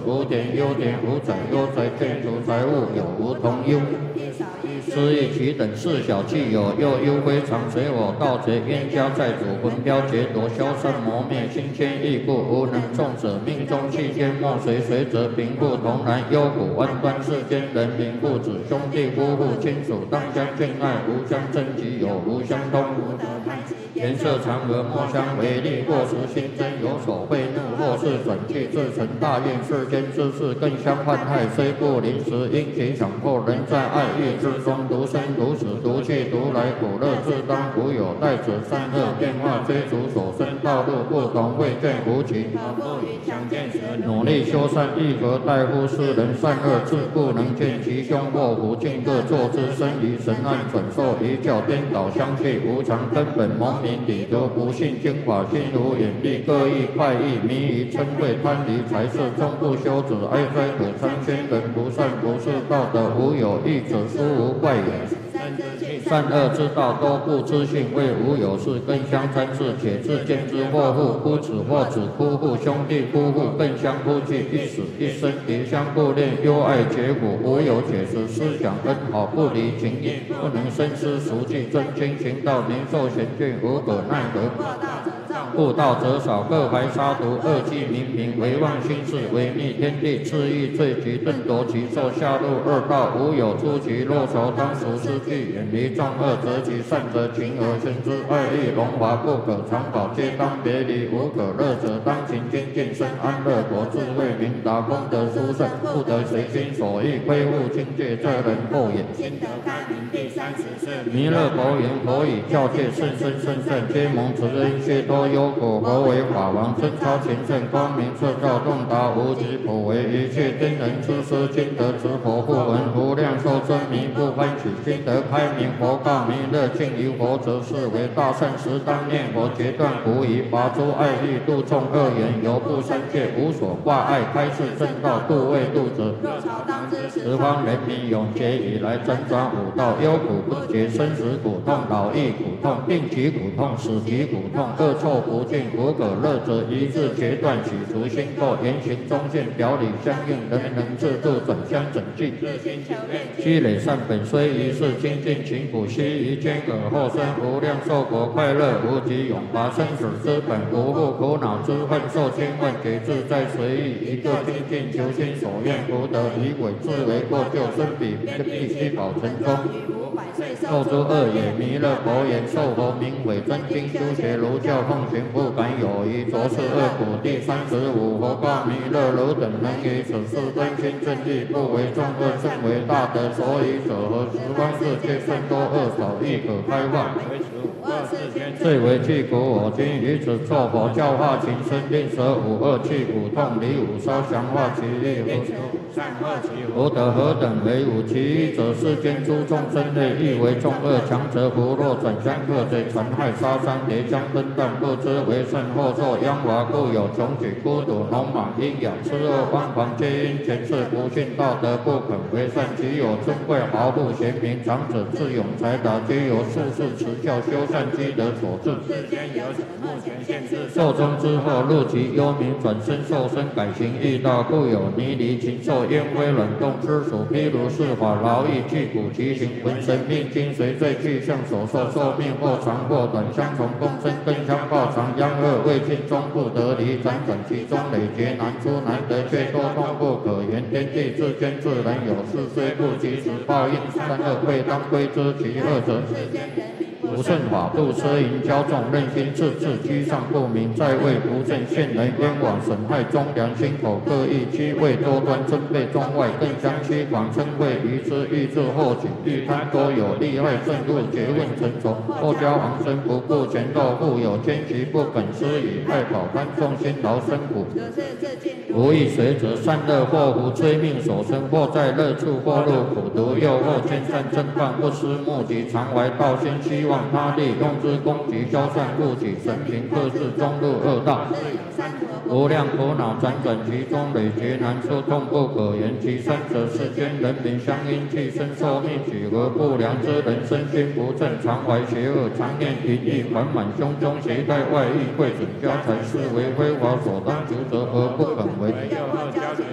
无田忧田，无财忧财，见除财物有无同忧。失意其等事小气有又忧非常，随我盗贼冤家债主，魂飘劫夺，消散磨灭，心牵意故，无能众者命中气间莫随，随则贫富同然，忧苦万端，世间人民父子兄弟夫妇亲属当相敬爱，无相争己有无相通。颜色嫦娥莫相为力，或时心真有所悖怒，或是转去自成大怨，世间之事更相患害，虽不临时因其强迫，人在爱欲之中独生独死，独去独来，苦乐自当无有待者，善恶变化追逐所生道路不同，未见无期。努力修善，亦何待乎世人善恶自不能见其凶祸福，尽各作之生于神暗，转受一教颠倒相去，无常根本蒙民理得，不信经法，心无眼力，各异快意，迷于嗔恚贪离财色，终不修止，哀哉可参宣人不善不是道德，无有义者，殊无怪也。善恶之道都不知性，为无有事，更相参视，且自见之或父夫子或子夫妇兄弟夫妇，更相夫惧，一死一生，敌相不恋，忧爱结果，无有解释，思想恩好，不离情义，不能深思熟计，真经行道，年寿贤俊，无可奈何。故道则少，各怀杀毒，恶计冥冥，唯妄心事，违逆天地，恣意罪极，顿夺其寿，下入恶道，无有出其若愁，当属失去，远离众恶，则其善则情而生之，爱欲荣华不可长保，皆当别离，无可乐者，当勤精进，生安乐国，智慧明达，功德殊胜，不得随心所欲，亏误境界，这人后也。心得开明第34，弥勒佛言：佛以教戒甚深甚善，皆蒙慈恩，皆多忧苦。佛为法王，真超前圣，光明彻照，洞达无极，普为一切天人之师，今得持佛不闻，无量寿真迷不欢喜，今得开明。佛告弥勒：敬于佛者，是为大善时，当念佛，截断狐疑，拔诸爱欲，度众恶缘，犹不三界，无所挂碍，开示正道，度未度者。十方人民永劫以来，辗转五道，忧苦不绝，生死苦痛，老易苦痛，病疾苦痛，死疾苦痛，恶臭不尽，无可乐者，一日截断，取除心垢，言行中现，表里相应，人能自度，转相整具。积累善本，虽一世精进勤苦，悉于间而后生无量寿国，快乐无极，永拔生死之本，无复苦恼之恨，受千万劫自在随意，一个精进求心所愿，福德以鬼自为过救，生彼必须保成功。受诸恶也，弥勒佛言：受佛名为真经，修学儒教，奉行不敢有疑，着是恶苦。第35，佛告弥勒：汝等能于此事真心正义，不为众恶，甚为大德。所以者何？十方世界甚多恶少，亦可开化。最为具苦，我今于此作佛，教化情深，令舍五恶去苦痛，离五烧，降化其力。福德何等为五？其一者，世间诸众生类，亦为众恶，强者不若转相克贼，残害杀伤，叠将分断，不知为甚，后受殃华，故有穷举、孤独、聋盲、阴阳、痴恶、妄狂，皆因前世不信道德，不肯为善。其有尊贵豪富贤明，长者智勇才达，皆由术士持教修善积德所致。寿终之后，入其幽冥，转身受身，改行异道，故有泥离禽兽、烟灰冷冻之属。譬如是法劳役，具骨其形，浑神命精随罪，具象所受，寿命或长或短，相从共生，更相报偿。殃恶未尽，终不得离，辗转其中，累劫难出，难得却多痛不可言。天地之间，自然有事，虽不及时报应，善恶未当归之。其二者，不顺法度，奢淫骄纵，任心自治，居上不明，在位不正，陷人冤枉，损害忠良，心口各异，欺位多端，尊卑中外，更相欺狂，称谓愚痴，欲自后己，欲贪多有，利害甚入，结问成仇，后交昂生，不顾前斗，富有奸奇，不肯施以爱宝贪众，辛劳生苦，无益随者，善恶祸福，催命所生，或在乐处，或入苦毒，诱惑兼善正犯，不思目的，常怀道心，希望他利，用之攻击，消散故己，神平克制，终入恶道。无量苦恼辗转其中，累劫难出，痛不可言。其三者，世间人民相因气生寿命几何，不良之人身心不正，常怀邪恶，常念淫欲，缓满胸中，携带外遇，贵准家财，是为非法所当求者，而不肯为。